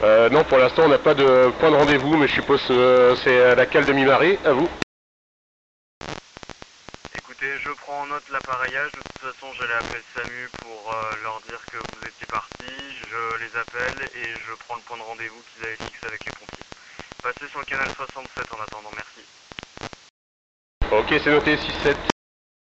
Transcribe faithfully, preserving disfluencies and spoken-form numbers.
Euh, non, pour l'instant, on n'a pas de point de rendez-vous, mais je suppose que euh, c'est à la cale de mi-marée. À vous. Écoutez, je prends en note l'appareillage. De toute façon, j'allais appeler le SAMU pour euh, leur dire que vous étiez partis. Je les appelle et je prends le point de rendez-vous qu'ils avaient fixé avec les pompiers. Passez sur le canal soixante-sept en attendant, merci. Ok, c'est noté, six sept.